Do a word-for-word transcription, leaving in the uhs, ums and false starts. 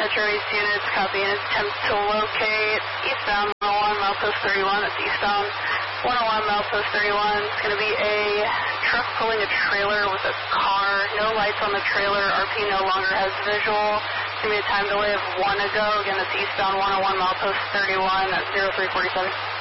Metro East units, copy and attempt to locate eastbound one oh one, milepost thirty-one, that's eastbound one oh one, milepost thirty-one. It's going to be a truck pulling a trailer with a car, no lights on the trailer, R P no longer has visual. It's going to be a time delay of one ago, again that's eastbound one oh one, milepost thirty-one, that's zero three forty-seven.